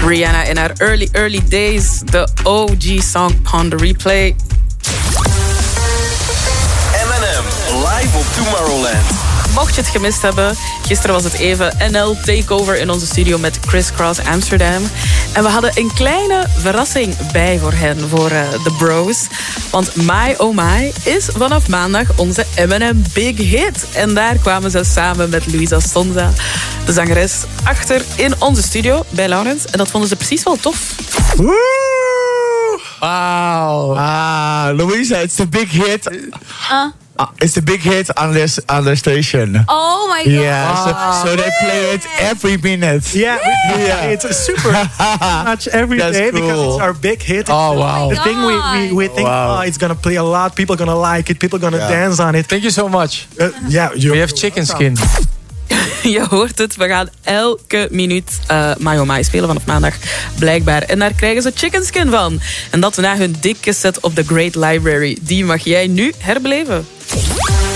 Rihanna in haar early days. De OG-song Pon the Replay. M&M live op Tomorrowland. Mocht je het gemist hebben, gisteren was het even NL Takeover in onze studio met Criss Cross Amsterdam. En we hadden een kleine verrassing bij voor hen, voor de bros. Want My Oh My is vanaf maandag onze M&M Big Hit. En daar kwamen ze samen met Luisa Sonza, de zangeres, achter in onze studio bij Laurens. En dat vonden ze precies wel tof. Wow. Luisa, it's the big hit. It's the big hit on the station. Oh my god. Yeah, so they play it every minute. Yeah, it's super much every day cool. because it's our big hit. Oh, wow. The thing we think it's gonna play a lot. People are gonna like it. People are gonna dance on it. Thank you so much. We have chicken skin. Je hoort het, we gaan elke minuut My Oh My spelen vanaf maandag, blijkbaar. En daar krijgen ze chicken skin van. En dat na hun dikke set op The Great Library. Die mag jij nu herbeleven.